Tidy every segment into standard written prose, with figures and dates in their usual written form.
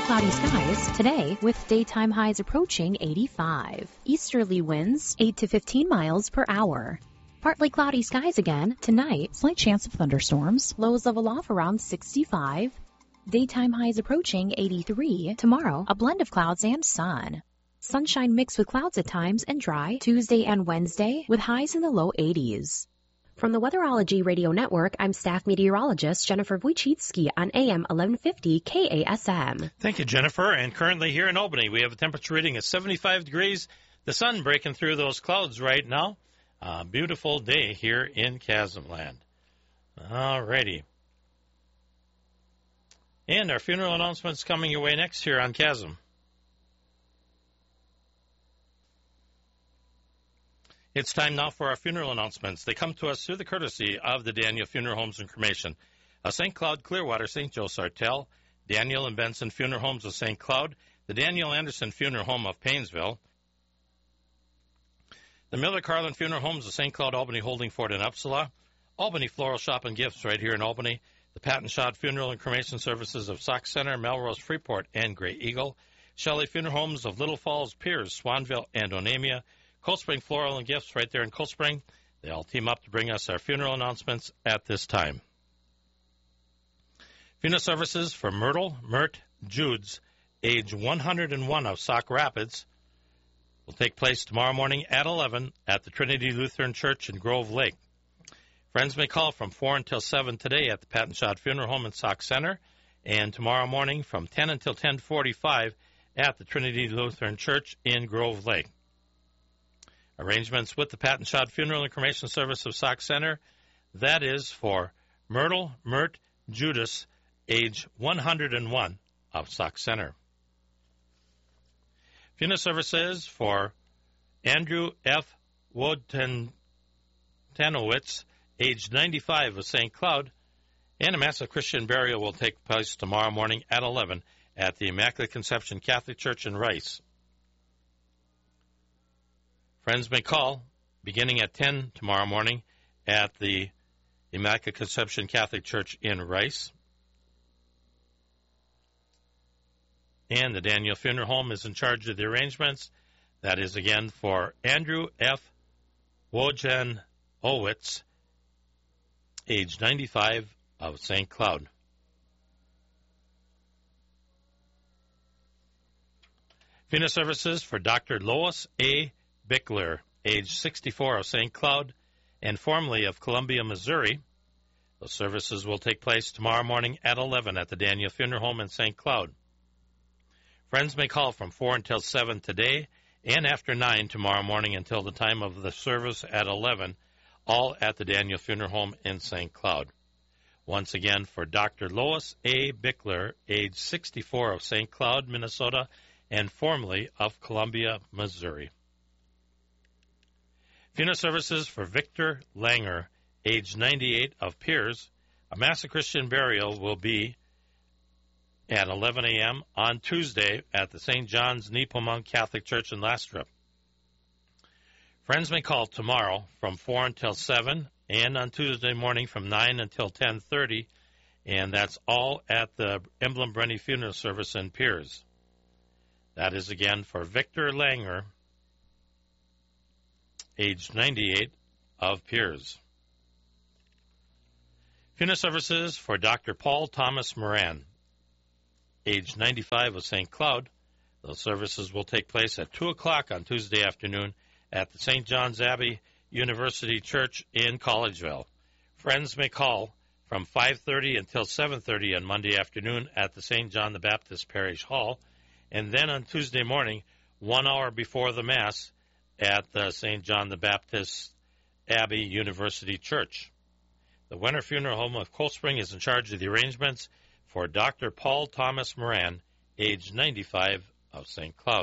cloudy skies today with daytime highs approaching 85. Easterly winds 8 to 15 miles per hour. Partly cloudy skies again tonight. Slight chance of thunderstorms. Lows level off around 65. Daytime highs approaching 83. Tomorrow, a blend of clouds and sun. Sunshine mixed with clouds at times and dry Tuesday and Wednesday with highs in the low 80s. From the Weatherology Radio Network, I'm staff meteorologist Jennifer Wojcicki on AM 1150 KASM. Thank you, Jennifer. And currently here in Albany, we have a temperature reading of 75 degrees. The sun breaking through those clouds right now. A beautiful day here in Chasm Land. All righty. And our funeral announcements coming your way next here on Chasm. It's time now for our funeral announcements. They come to us through the courtesy of the Daniel Funeral Homes and Cremation of St. Cloud, Clearwater, St. Joe, Sartell, Daniel and Benson Funeral Homes of St. Cloud, the Daniel Anderson Funeral Home of Painesville, the Miller Carlin Funeral Homes of St. Cloud, Albany, Holdingford, and Upsala, Albany Floral Shop and Gifts right here in Albany, the Patton Schott Funeral and Cremation Services of Sauk Center, Melrose, Freeport, and Gray Eagle, Shelley Funeral Homes of Little Falls, Piers, Swanville, and Onamia, Cold Spring Floral and Gifts right there in Cold Spring. They all team up to bring us our funeral announcements at this time. Funeral services for Myrtle Mert Judes, age 101 of Sauk Rapids, will take place tomorrow morning at 11 at the Trinity Lutheran Church in Grove Lake. Friends may call from 4 until 7 today at the Patton Schott Funeral Home in Sauk Center, and tomorrow morning from 10 until 10:45 at the Trinity Lutheran Church in Grove Lake. Arrangements with the Patton Schott Funeral and Cremation Service of Sauk Center. That is for Myrtle Mert Judas, age 101 of Sauk Center. Funeral services for Andrew F. Wodentanowitz, age 95 of St. Cloud, and a mass of Christian burial will take place tomorrow morning at 11 at the Immaculate Conception Catholic Church in Rice. Friends may call beginning at 10 tomorrow morning at the Immaculate Conception Catholic Church in Rice. And the Daniel Funeral Home is in charge of the arrangements. That is, again, for Andrew F. Wojanowitz, age 95 of St. Cloud. Funeral services for Dr. Lois A. Bickler, age 64 of St. Cloud and formerly of Columbia, Missouri. Those services will take place tomorrow morning at 11 at the Daniel Funeral Home in St. Cloud. Friends may call from 4 until 7 today and after 9 tomorrow morning until the time of the service at 11, all at the Daniel Funeral Home in St. Cloud. Once again, for Dr. Lois A. Bickler, age 64 of St. Cloud, Minnesota, and formerly of Columbia, Missouri. Funeral services for Victor Langer, age 98 of Piers. A Mass of Christian burial will be at 11 a.m. on Tuesday at the St. John's Nepomuk Catholic Church in Lastrip. Friends may call tomorrow from 4 until 7 and on Tuesday morning from 9 until 10:30, and that's all at the Emblem Brenny Funeral Service in Piers. That is again for Victor Langer, age 98 of Piers. Funeral services for Dr. Paul Thomas Moran, age 95 of St. Cloud. Those services will take place at 2 o'clock on Tuesday afternoon at the St. John's Abbey University Church in Collegeville. Friends may call from 5:30 until 7:30 on Monday afternoon at the St. John the Baptist Parish Hall, and then on Tuesday morning, 1 hour before the Mass, at the St. John the Baptist Abbey University Church. The Winter Funeral Home of Cold Spring is in charge of the arrangements for Dr. Paul Thomas Moran, age 95 of St. Cloud.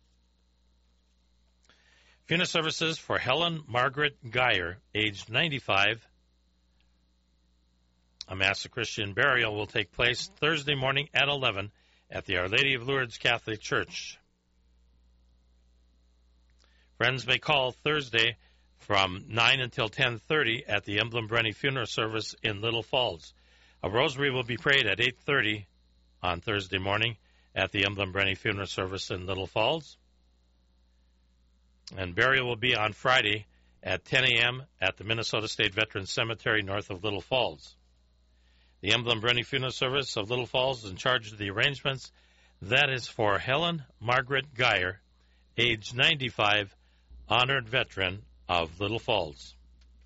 Funeral services for Helen Margaret Geyer, age 95. A Mass of Christian burial will take place Thursday morning at 11 at the Our Lady of Lourdes Catholic Church. Friends may call Thursday from 9 until 10:30 at the Emblem Brenny Funeral Service in Little Falls. A rosary will be prayed at 8:30 on Thursday morning, at the Emblem Brenny Funeral Service in Little Falls. And burial will be on Friday at 10 a.m. at the Minnesota State Veterans Cemetery north of Little Falls. The Emblem Brenny Funeral Service of Little Falls is in charge of the arrangements. That is for Helen Margaret Geyer, age 95, honored veteran of Little Falls.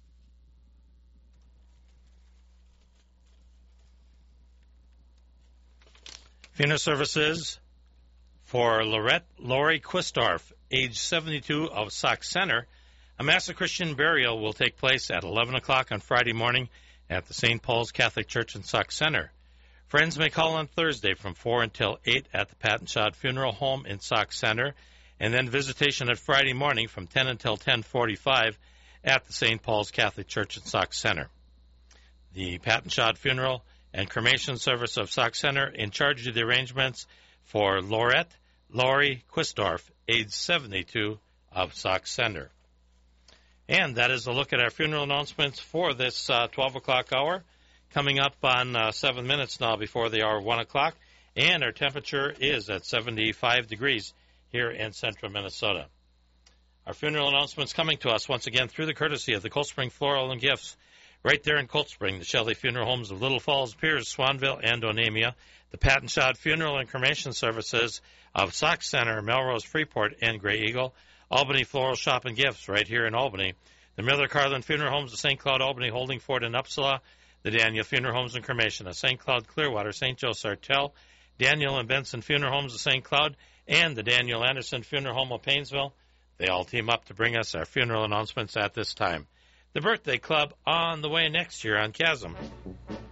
Funeral services for Lori Quistorf, age 72, of Sauk Center. A Mass of Christian burial will take place at 11 o'clock on Friday morning at the St. Paul's Catholic Church in Sauk Center. Friends may call on Thursday from 4 until 8 at the Pat & Shad Funeral Home in Sauk Center, and then visitation at Friday morning from 10 until 10:45 at the St. Paul's Catholic Church in Sauk Center. The Pat & Shad Funeral and Cremation Service of Sauk Center in charge of the arrangements for Lori Quistorf, age 72, of Sauk Center. And that is a look at our funeral announcements for this 12 o'clock hour, coming up on 7 minutes now before the hour of 1 o'clock, and our temperature is at 75 degrees here in central Minnesota. Our funeral announcements coming to us once again through the courtesy of the Cold Spring Floral and Gifts, right there in Cold Spring, the Shelley Funeral Homes of Little Falls, Pierce, Swanville, and Onamia, the Pat & Shad Funeral and Cremation Services of Sauk Center, Melrose, Freeport, and Grey Eagle, Albany Floral Shop and Gifts right here in Albany, the Miller Carlin Funeral Homes of St. Cloud, Albany, Holdingford, and Upsala, the Daniel Funeral Homes and Cremation of St. Cloud, Clearwater, St. Joe, Sartell, Daniel and Benson Funeral Homes of St. Cloud, and the Daniel Anderson Funeral Home of Painesville. They all team up to bring us our funeral announcements at this time. The Birthday Club on the way next year on Chasm.